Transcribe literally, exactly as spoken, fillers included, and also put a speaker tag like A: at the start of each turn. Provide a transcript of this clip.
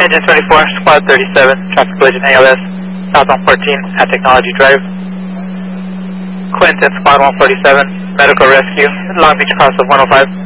A: Engine twenty-four, Squad thirty-seven, traffic collision A L S, South one fourteen at Technology Drive. Quinton, Squad one forty-seven, medical rescue, Long Beach cross of one oh five.